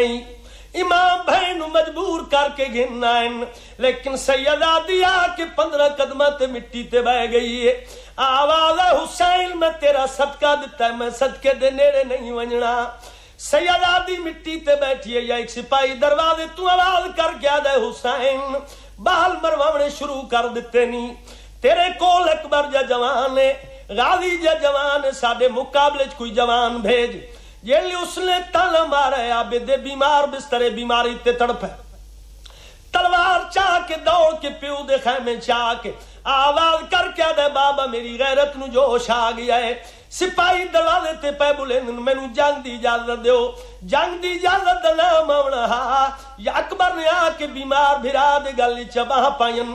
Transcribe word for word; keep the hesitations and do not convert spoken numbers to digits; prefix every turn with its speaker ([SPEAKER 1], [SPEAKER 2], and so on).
[SPEAKER 1] इमाम भाई नु मजबूर करके गिनना है, लेकिन सैयदा दिया के पंद्रह कदम ते मिट्टी ते बह गई है। आवाज हुसैन मैं तेरा सदका दिता है, मैं सदके दे नेड़े नहीं वंजना। सैयदा दी मिट्टी ते बैठी है, या एक सिपाही दरवाजे तू आवाज कर क्या दे हुसैन बाल मरवाने शुरू कर दिते नी। तेरे कोल अकबर जा जवान है, गाजी जा जवान है, साडे मुकाबले च कोई जवान भेज। जेली उसने ताना मारे आबिदे बीमार बिस्तरे बीमारी ते तड़पे, तलवार चाह के दौड़ के प्यू दे खैमे चाह के आवाज कर क्या दे बाबा मेरी गैरत नु जोश आ गया है। सिपाही दरवाजे ते पै बुले मैनू जंग दी इजाजत दो, जंग दी इजाजत दा नाम आवना हा। या अकबर ने आके बीमार भिरा दे गल च बाह पायन